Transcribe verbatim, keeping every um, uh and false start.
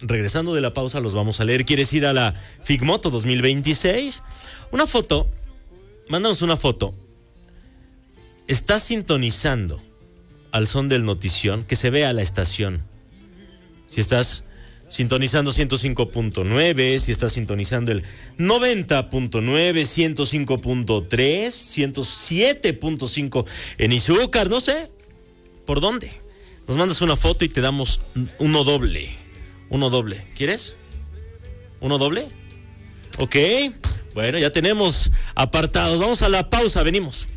regresando de la pausa los vamos a leer. ¿Quieres ir a la Figmoto dos mil veintiséis? Una foto, mándanos una foto. Estás sintonizando al son del notición, que se vea la estación. Si estás sintonizando ciento cinco punto nueve, si estás sintonizando el noventa punto nueve, ciento cinco punto tres, ciento siete punto cinco en Izúcar, no sé, ¿por dónde? Nos mandas una foto y te damos uno doble, uno doble. ¿Quieres? ¿Uno doble? Ok, bueno, ya tenemos apartados. Vamos a la pausa, venimos.